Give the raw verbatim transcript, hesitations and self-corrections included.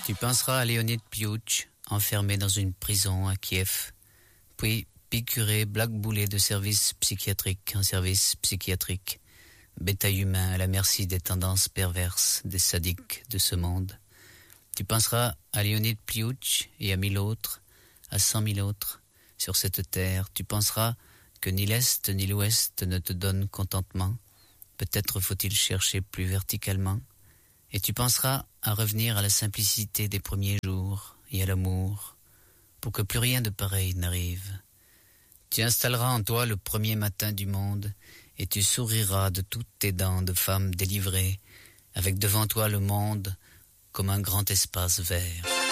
Tu penseras à Leonid Piouch, enfermé dans une prison à Kiev, puis piqûré, blackboulé de service psychiatrique en service psychiatrique, bétail humain à la merci des tendances perverses des sadiques de ce monde. Tu penseras à Leonid Piouch et à mille autres, à cent mille autres, sur cette terre. Tu penseras que ni l'Est ni l'Ouest ne te donnent contentement. Peut-être faut-il chercher plus verticalement. Et tu penseras à revenir à la simplicité des premiers jours et à l'amour, pour que plus rien de pareil n'arrive. Tu installeras en toi le premier matin du monde, et tu souriras de toutes tes dents de femme délivrée, avec devant toi le monde comme un grand espace vert.